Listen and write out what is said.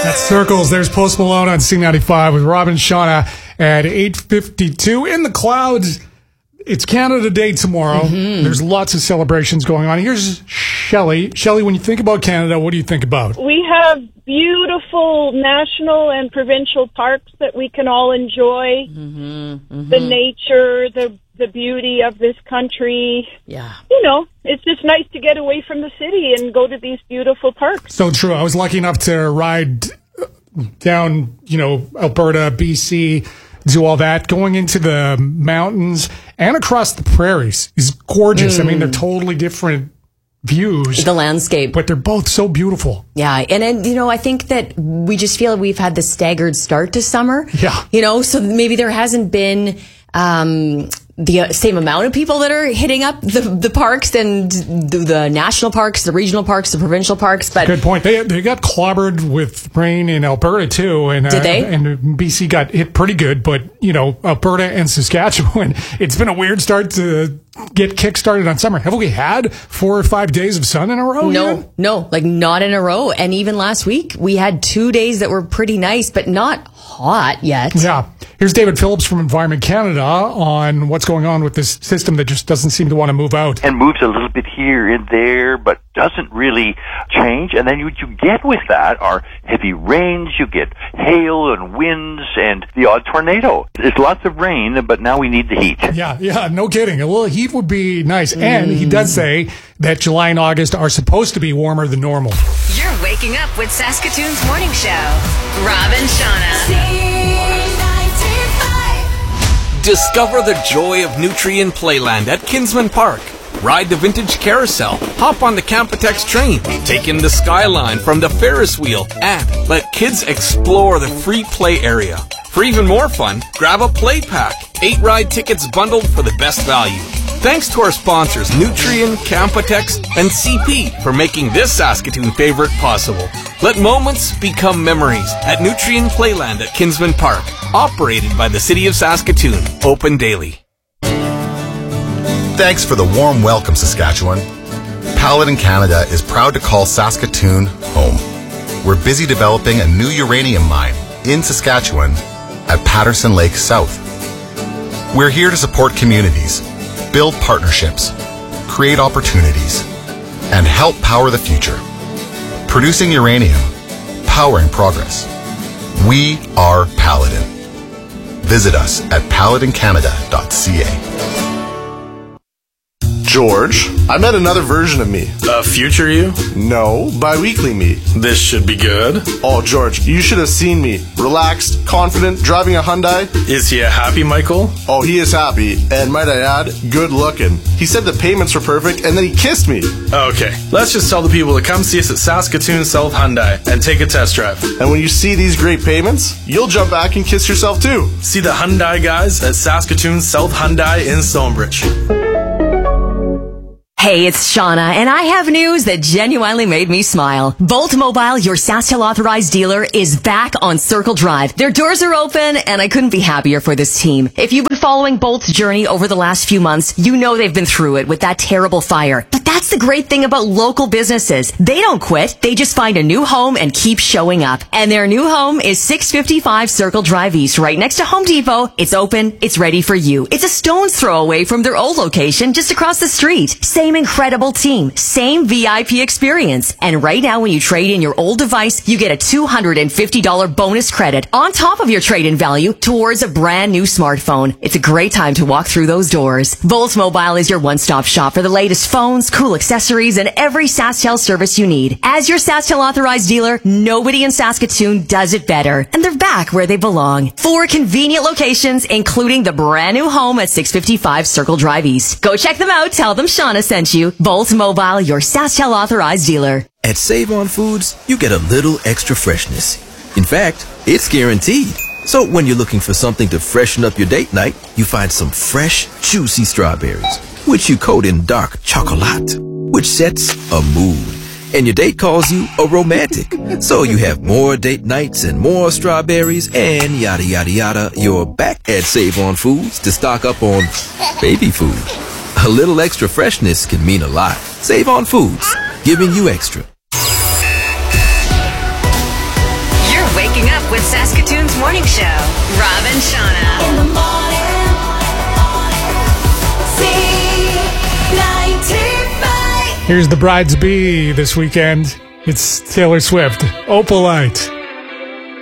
That's Circles. There's Post Malone on C95 with Robin Shauna at 8:52. In the clouds, it's Canada Day tomorrow. Mm-hmm. There's lots of celebrations going on. Here's Shelley. Shelley, when you think about Canada, what do you think about? We have beautiful national and provincial parks that we can all enjoy. Mm-hmm. Mm-hmm. The nature, the beauty of this country. Yeah. You know, it's just nice to get away from the city and go to these beautiful parks. So true. I was lucky enough to ride down, Alberta, BC, do all that. Going into the mountains and across the prairies is gorgeous. I mean, they're totally different views. The landscape. But they're both so beautiful. Yeah. And I think that we just feel we've had the staggered start to summer. Yeah. So maybe there hasn't been the same amount of people that are hitting up the parks and the national parks, the regional parks, the provincial parks. But good point. They got clobbered with rain in Alberta too, and did they? And BC got hit pretty good. But Alberta and Saskatchewan, it's been a weird start to get kick-started on summer. Have we had 4 or 5 days of sun in a row? No, like not in a row. And even last week, we had 2 days that were pretty nice, but not hot yet. Yeah. Here's David Phillips from Environment Canada on what's going on with this system that just doesn't seem to want to move out. And moves a little bit here and there, but doesn't really change. And then what you get with that are heavy rains, you get hail and winds and the odd tornado. There's lots of rain, but now we need the heat. Yeah, no kidding. A little heat would be nice. And he does say that July and August are supposed to be warmer than normal. You're waking up with Saskatoon's morning show. Robin Shauna. Discover the joy of Nutrient Playland at Kinsman Park. Ride the vintage carousel, hop on the Campotex train, take in the skyline from the Ferris wheel, and let kids explore the free play area. For even more fun, grab a play pack. 8 ride tickets bundled for the best value. Thanks to our sponsors Nutrient, Campotex, and CP for making this Saskatoon favorite possible. Let moments become memories at Nutrient Playland at Kinsman Park. Operated by the City of Saskatoon. Open daily. Thanks for the warm welcome, Saskatchewan. Paladin Canada is proud to call Saskatoon home. We're busy developing a new uranium mine in Saskatchewan at Patterson Lake South. We're here to support communities, build partnerships, create opportunities, and help power the future. Producing uranium, powering progress. We are Paladin. Visit us at paladincanada.ca. George, I met another version of me. A future you? No, bi-weekly me. This should be good. Oh, George, you should have seen me. Relaxed, confident, driving a Hyundai. Is he a happy Michael? Oh, he is happy, and might I add, good looking. He said the payments were perfect, and then he kissed me. Okay, let's just tell the people to come see us at Saskatoon South Hyundai and take a test drive. And when you see these great payments, you'll jump back and kiss yourself too. See the Hyundai guys at Saskatoon South Hyundai in Stonebridge. Hey, it's Shauna, and I have news that genuinely made me smile. Bolt Mobile, your SaskTel authorized dealer, is back on Circle Drive. Their doors are open, and I couldn't be happier for this team. If you've been following Bolt's journey over the last few months, you know they've been through it with that terrible fire. But that's the great thing about local businesses. They don't quit. They just find a new home and keep showing up. And their new home is 655 Circle Drive East, right next to Home Depot. It's open. It's ready for you. It's a stone's throw away from their old location just across the street. Same incredible team, same VIP experience. And right now, when you trade in your old device, you get a $250 bonus credit on top of your trade-in value towards a brand new smartphone. It's a great time to walk through those doors. Volt Mobile is your one-stop shop for the latest phones, cool accessories, and every SaskTel service you need. As your SaskTel authorized dealer, nobody in Saskatoon does it better. And they're back where they belong. 4 convenient locations, including the brand new home at 655 Circle Drive East. Go check them out. Tell them Shauna sent you. Volt Mobile, your SaskTel authorized dealer. At Save On Foods, you get a little extra freshness. In fact, it's guaranteed. So when you're looking for something to freshen up your date night, you find some fresh, juicy strawberries, which you coat in dark chocolate, which sets a mood. And your date calls you a romantic. So you have more date nights and more strawberries and yada yada yada. You're back at Save On Foods to stock up on baby food. A little extra freshness can mean a lot. Save On Foods, giving you extra. You're up with Saskatoon's morning show. Rob and Shauna. In the morning. C95. Here's the bride's-be this weekend. It's Taylor Swift, Opalite.